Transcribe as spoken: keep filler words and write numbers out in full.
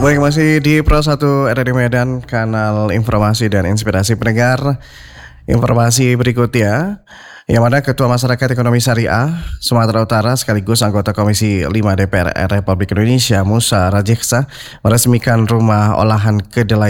Baik, masih di Pro satu R R I Medan, kanal informasi dan inspirasi pendengar. Informasi berikutnya, yang mana Ketua Masyarakat Ekonomi Syariah Sumatera Utara sekaligus anggota Komisi lima D P R Republik Indonesia Musa Rajeksa meresmikan rumah olahan kedelai